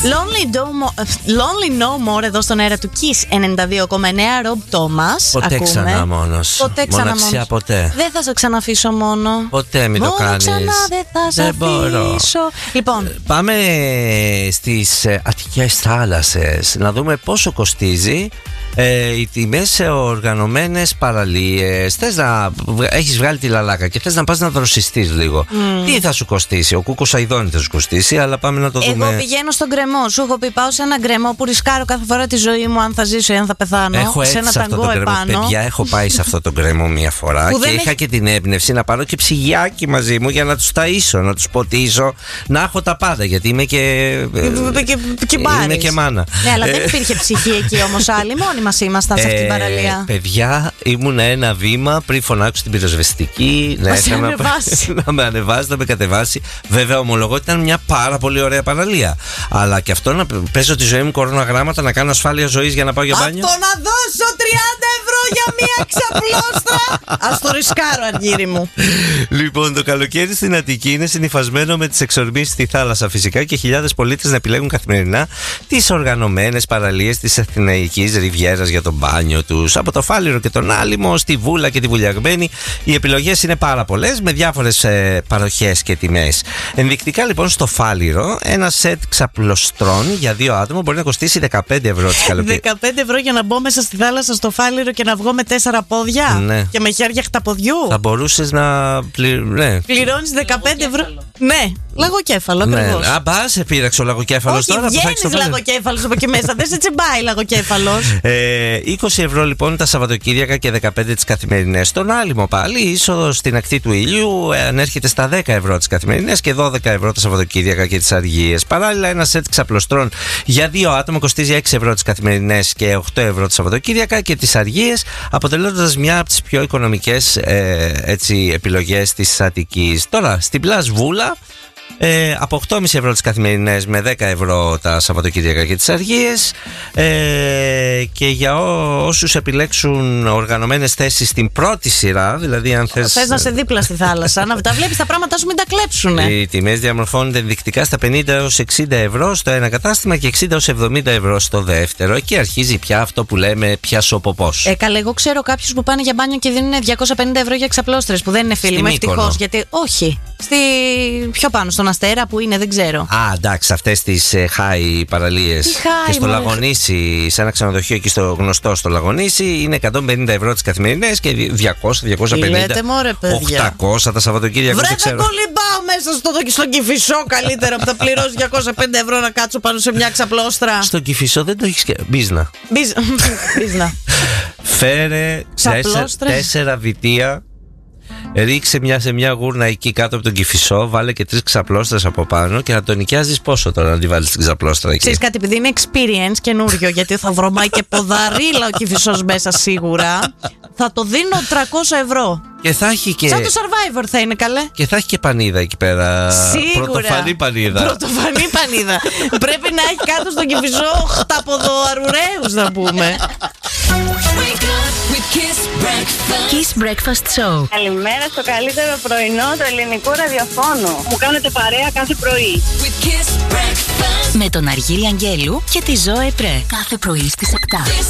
Lonely No More εδώ στον αέρα του Kiss 92,9. Rob Thomas. Ποτέ ξανά μόνος. Ποτέ ξανά Μοναξιά μόνος. ποτέ. Δεν θα σε ξαναφήσω μόνο. Ποτέ μην το κάνεις. Ξανά δεν θα σε αφήσω. Λοιπόν, πάμε στις Αττικές θάλασσες να δούμε πόσο κοστίζει οι τιμές σε οργανωμένες παραλίες. Θες να έχεις βγάλει τη λαλάκα και θες να πας να δροσιστείς λίγο. Τι θα σου κοστίσει? Ο Κούκος Αηδόνη θα σου κοστίσει, αλλά πάμε να το δούμε. εγώ πηγαίνω στον γκρεμό. Σου έχω πει, πάω σε ένα γκρεμό που ρισκάρω κάθε φορά τη ζωή μου αν θα ζήσω ή αν θα πεθάνω. Έχω σε ένα ταγκό επάνω. Παιδιά, έχω πάει σε αυτό το γκρεμό μία φορά και είχα και την έμπνευση να πάρω και ψυγιάκι μαζί μου για να τους ταΐσω, να τους ποτίσω, να έχω τα πάντα. Γιατί είμαι και. Είμαι και μάνα. Ναι, αλλά δεν υπήρχε ψυχή εκεί όμως άλλη. Μόνοι μας ήμασταν σε αυτή την παραλία. Παιδιά, ήμουν ένα βήμα πριν φωνάξω την πυροσβεστική. Να με ανεβάσει, να με κατεβάσει. Βέβαια, ομολογώ ότι ήταν μια πάρα πολύ ωραία παραλία. Αλλά και αυτό να παίζω τη ζωή μου κοροναγράμματα, να κάνω ασφάλεια ζωής για να πάω για μπάνιο. Αυτό να δώσω 30 ευρώ για μια ξαπλώστρα. Ας το ρισκάρω, Αργύρι μου. Λοιπόν, το καλοκαίρι στην Αττική είναι συνυφασμένο με τις εξορμήσεις στη θάλασσα φυσικά και χιλιάδες πολίτες να επιλέγουν καθημερινά τις οργανωμένες παραλίες της Αθηναϊκής Ριβιέρας για το μπάνιο τους. Από το Φάληρο και τον Άλυμο, στη Βούλα και τη Βουλιαγμένη, οι επιλογές είναι πάρα πολλές με διάφορες παροχές και τιμές. Ενδεικτικά λοιπόν στο Φάληρο, ένα σετ ξαπλωστρών για 2 άτομα μπορεί να κοστίσει 15 ευρώ τις καλοκαίρι. 15 ευρώ για να μπω μέσα στη θάλασσα στο Φάληρο και να βγω με 4 πόδια. Ναι. Και με χέρια χταποδιού. Θα μπορούσες να πληρώνεις 15 ευρώ. Ναι, λαγοκέφαλο ακριβώς. Α, μπα, σε πείραξε ο λαγοκέφαλος τώρα. Όχι, βγαίνεις λαγοκέφαλος από εκεί μέσα. Δεν σε τσιμπάει λαγοκέφαλος. 20 ευρώ λοιπόν τα Σαββατοκύριακα και 15 τις καθημερινές. Στον Άλυμο πάλι η είσοδος στην ακτή του ήλιου ανέρχεται στα 10 ευρώ τις καθημερινές και 12 ευρώ τα Σαββατοκύριακα και τις αργίες. Παράλληλα, ένα σετ ξαπλωστρών για 2 άτομα κοστίζει 6 ευρώ τις καθημερινές και 8 ευρώ τα Σαββατοκύριακα και τις αργίες, αποτελώντας μια από τις πιο οικονομικές επιλογές της Αττικής. Τώρα, στην Πλάζ Βούλα, από 8,5 ευρώ τις καθημερινές με 10 ευρώ τα Σαββατοκύριακα και τις αργίες, και για όσους επιλέξουν οργανωμένες θέσεις στην πρώτη σειρά, δηλαδή αν θες να σε δίπλα στη θάλασσα, να τα βλέπεις τα πράγματα σου, μην τα κλέψουνε. Οι τιμές διαμορφώνονται ενδεικτικά στα 50 έως 60 ευρώ στο ένα κατάστημα και 60 έως 70 ευρώ στο δεύτερο. Εκεί αρχίζει πια αυτό που λέμε πια σοποπός. Καλά, εγώ ξέρω κάποιους που πάνε για μπάνιο και δίνουν 250 ευρώ για ξαπλώστρες που δεν είναι φίλοι μου, ευτυχώς. Γιατί όχι, πιο πάνω στον Αστέρα που είναι, δεν ξέρω. Α, εντάξει, αυτές τις high παραλίες. Και στο Λαγονήσι, σε ένα ξενοδοχείο εκεί στο γνωστό στο Λαγονήσι, είναι 150 ευρώ τις καθημερινές και 200-250. 800 τα Σαββατοκύριακα. Βρε, δεν κολυμπάω μέσα στον Κηφισό καλύτερα που θα πληρώσει 250 ευρώ να κάτσω πάνω σε μια ξαπλώστρα. Στον Κηφισό δεν το έχεις και. Μπίζνα. Φέρε 4 βιτία. Ρίξε σε μια γούρνα εκεί κάτω από τον Κηφισό, βάλε και 3 ξαπλώστρες από πάνω και να το νοικιάζεις πόσο τώρα να τη βάλεις την ξαπλώστρα εκεί. Ξέρεις κάτι, επειδή είναι experience καινούριο, γιατί θα βρωμάει και ποδαρίλα ο Κηφισός μέσα σίγουρα, θα το δίνω 300 ευρώ. Και θα έχει και. Σαν το Survivor θα είναι, καλέ. Και θα έχει και πανίδα εκεί πέρα. Σίγουρα. Πρωτοφανή πανίδα. Πρωτοφανή πανίδα. Πρέπει να έχει κάτω στον Κηφισό χταποδοαρουραίους, να πούμε. Kiss Breakfast Show. Καλημέρα στο καλύτερο πρωινό του ελληνικού ραδιοφώνου. Μου κάνετε παρέα κάθε πρωί. Με τον Αργύρη Αγγέλου και τη Ζώε Πρέ. Κάθε πρωί στις 7.